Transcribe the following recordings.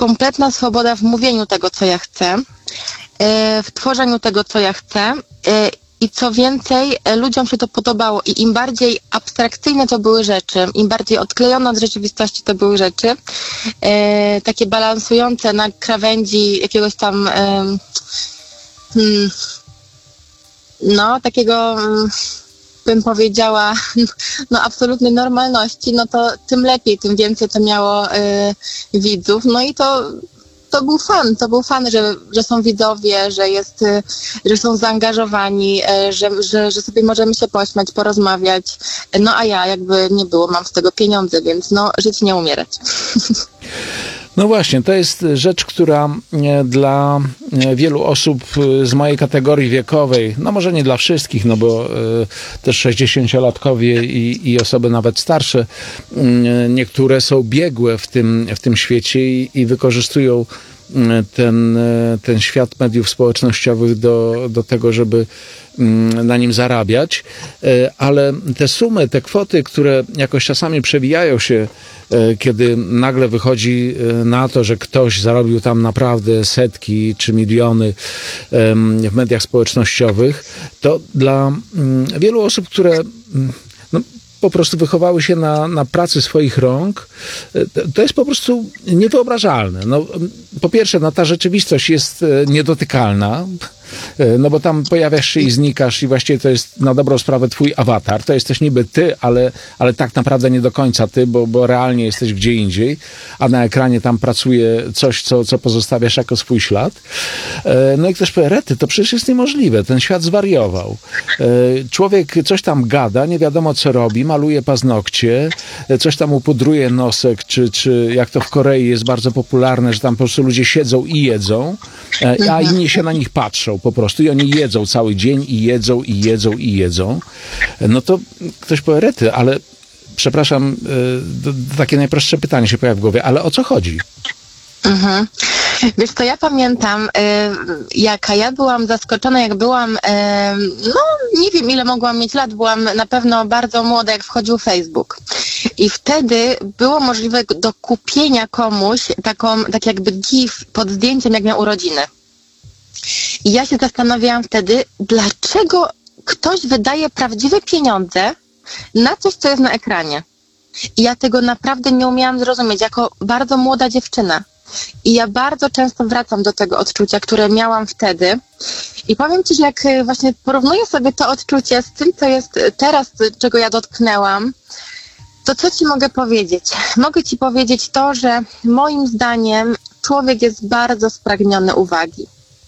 kompletna swoboda w mówieniu tego, co ja chcę, w tworzeniu tego, co ja chcę. I co więcej, ludziom się to podobało i im bardziej abstrakcyjne to były rzeczy, im bardziej odklejone od rzeczywistości to były rzeczy, takie balansujące na krawędzi jakiegoś tam, takiego, bym powiedziała, absolutnej normalności, no to tym lepiej, tym więcej to miało widzów. No i to był fan, że są widzowie, że są zaangażowani, że sobie możemy się pośmiać, porozmawiać. No a ja jakby nie było, mam z tego pieniądze, więc żyć nie umierać. No właśnie, to jest rzecz, która dla wielu osób z mojej kategorii wiekowej, no może nie dla wszystkich, no bo też 60-latkowie i osoby nawet starsze, niektóre są biegłe w tym świecie i wykorzystują ten świat mediów społecznościowych do tego, żeby na nim zarabiać, ale te sumy, te kwoty, które jakoś czasami przewijają się, kiedy nagle wychodzi na to, że ktoś zarobił tam naprawdę setki czy miliony w mediach społecznościowych, to dla wielu osób, które po prostu wychowały się na pracy swoich rąk, to jest po prostu niewyobrażalne. No, po pierwsze, ta rzeczywistość jest niedotykalna, no bo tam pojawiasz się i znikasz i właściwie to jest na dobrą sprawę twój awatar. To jesteś niby ty, ale tak naprawdę nie do końca ty, bo realnie jesteś gdzie indziej, a na ekranie tam pracuje coś, co pozostawiasz jako swój ślad. No i ktoś powie, rety, to przecież jest niemożliwe, ten świat zwariował. Człowiek coś tam gada, nie wiadomo co robi, maluje paznokcie, coś tam upudruje nosek, czy jak to w Korei jest bardzo popularne, że tam po prostu ludzie siedzą i jedzą, a inni się na nich patrzą po prostu i oni jedzą cały dzień i jedzą, i jedzą, i jedzą. No to ktoś powie, rety, ale przepraszam, takie najprostsze pytanie się pojawia w głowie, ale o co chodzi? Mhm. Wiesz co, ja pamiętam, jaka ja byłam zaskoczona, jak byłam, nie wiem ile mogłam mieć lat, byłam na pewno bardzo młoda, jak wchodził Facebook. I wtedy było możliwe do kupienia komuś tak jakby gif pod zdjęciem, jak miał urodziny. I ja się zastanawiałam wtedy, dlaczego ktoś wydaje prawdziwe pieniądze na coś, co jest na ekranie. I ja tego naprawdę nie umiałam zrozumieć, jako bardzo młoda dziewczyna. I ja bardzo często wracam do tego odczucia, które miałam wtedy. I powiem ci, że jak właśnie porównuję sobie to odczucie z tym, co jest teraz, czego ja dotknęłam, to co ci mogę powiedzieć? Mogę ci powiedzieć to, że moim zdaniem człowiek jest bardzo spragniony uwagi.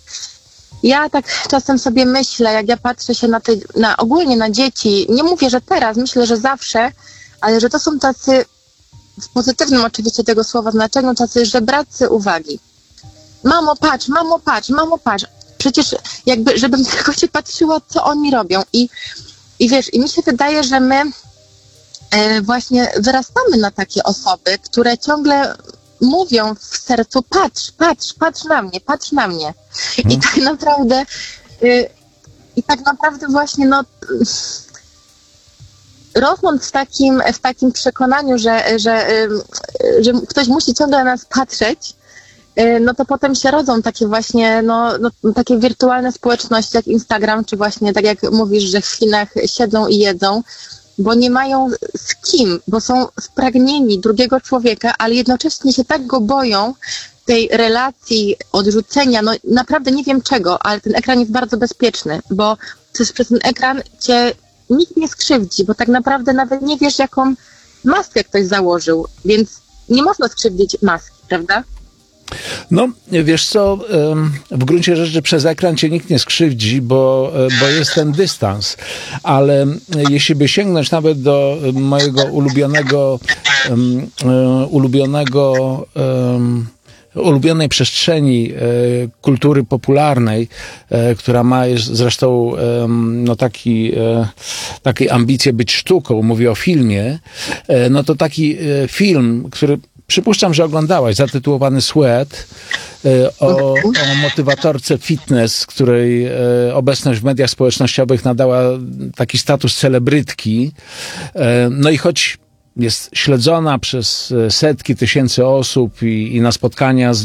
Ja tak czasem sobie myślę, jak ja patrzę się ogólnie na dzieci, nie mówię, że teraz, myślę, że zawsze, ale że to są tacy, w pozytywnym oczywiście tego słowa znaczeniu, tacy żebracy uwagi. Mamo patrz, mamo patrz, mamo patrz. Przecież jakby, żebym tylko się patrzyła, co oni robią. I wiesz, i mi się wydaje, że my właśnie wyrastamy na takie osoby, które ciągle mówią w sercu, patrz na mnie. I tak naprawdę właśnie rosnąc w takim przekonaniu, że ktoś musi ciągle na nas patrzeć, no to potem się rodzą takie właśnie, takie wirtualne społeczności jak Instagram, czy właśnie tak jak mówisz, że w Chinach siedzą i jedzą, bo nie mają z kim, bo są spragnieni drugiego człowieka, ale jednocześnie się tak go boją, tej relacji, odrzucenia, naprawdę nie wiem czego, ale ten ekran jest bardzo bezpieczny, bo przez ten ekran cię nikt nie skrzywdzi, bo tak naprawdę nawet nie wiesz, jaką maskę ktoś założył, więc nie można skrzywdzić maski, prawda? No, wiesz co, w gruncie rzeczy przez ekran cię nikt nie skrzywdzi, bo jest ten dystans, ale jeśli by sięgnąć nawet do mojego ulubionej przestrzeni kultury popularnej, która ma zresztą takiej ambicje być sztuką, mówię o filmie, no to taki film, który przypuszczam, że oglądałaś, zatytułowany Sweat, o motywatorce fitness, której obecność w mediach społecznościowych nadała taki status celebrytki. No i choć jest śledzona przez setki tysięcy osób i na spotkania z